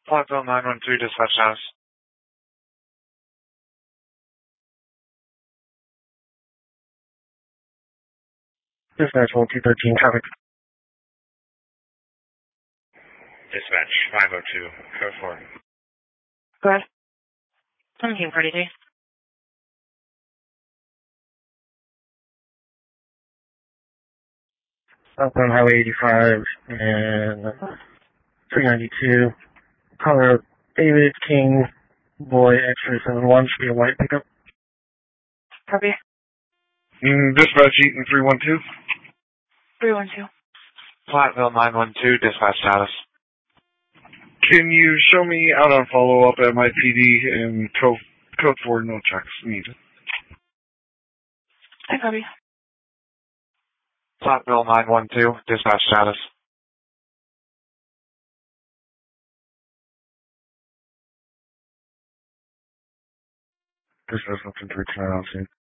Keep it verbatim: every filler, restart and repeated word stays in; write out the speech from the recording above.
Platteville nine one three, dispatch status. Dispatch one two thirteen, traffic. Dispatch five oh two, code four. Go ahead. seventeen forty-three. Southbound Highway eighty-five and three ninety-two. Color David King, boy, X-ray seven one, should be a white pickup. Copy. Mm, dispatch Eaton three one two. three one two. Platteville nine one two, dispatch status. Can you show me out on follow-up at my P D and code, code four, no checks needed? I copy. Platteville nine one two, dispatch status. Dispatch one two three, turn around soon.